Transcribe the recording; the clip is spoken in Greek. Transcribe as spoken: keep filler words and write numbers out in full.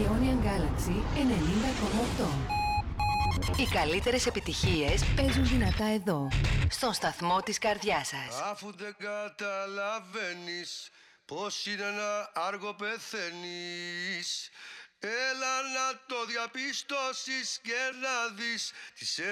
Aeonian Galaxy ενενήντα κόμμα οκτώ. Οι καλύτερες επιτυχίες παίζουν δυνατά εδώ, στον σταθμό της καρδιάς σας. Αφού δεν καταλαβαίνεις πως είναι ένα άργο πεθαίνεις, έλα να το διαπιστώσεις και να δεις τις